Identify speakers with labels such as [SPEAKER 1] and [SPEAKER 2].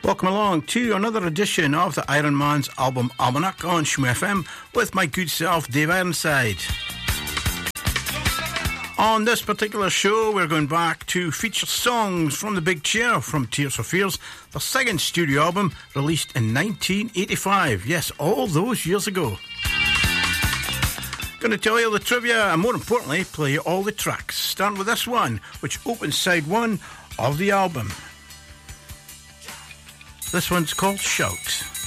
[SPEAKER 1] Welcome along to another edition of the Iron Man's Album Almanac on Shmoo FM with my good self, Dave Ironside. On this particular show, we're going back to feature songs from The Big Chair from Tears for Fears, their second studio album released in 1985. Yes, all those years ago. Going to tell you the trivia and, more importantly, play you all the tracks. Starting with this one, which opens side one of the album. This one's called Shout.